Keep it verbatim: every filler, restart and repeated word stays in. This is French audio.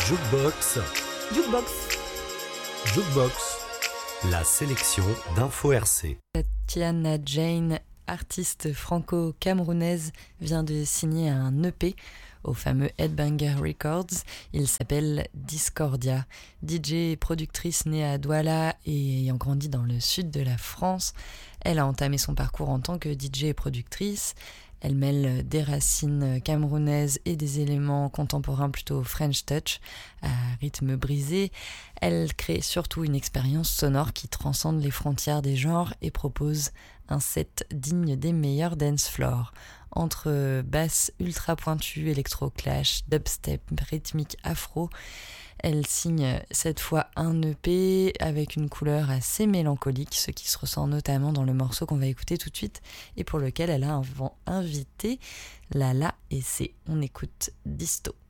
Jukebox, Jukebox. Jukebox, la sélection d'Info R C. Tatiana Jane, artiste franco-camerounaise, vient de signer un E P au fameux Headbanger Records. Il s'appelle Discordia. D J et productrice née à Douala et ayant grandi dans le sud de la France, elle a entamé son parcours en tant que D J et productrice. Elle mêle des racines camerounaises et des éléments contemporains plutôt French touch, à rythme brisé. Elle crée surtout une expérience sonore qui transcende les frontières des genres et propose un set digne des meilleurs dance floors. Entre basse ultra pointue, électro-clash, dubstep, rythmique afro, elle signe cette fois un E P avec une couleur assez mélancolique, ce qui se ressent notamment dans le morceau qu'on va écouter tout de suite et pour lequel elle a invité Lala et c'est on écoute Disto.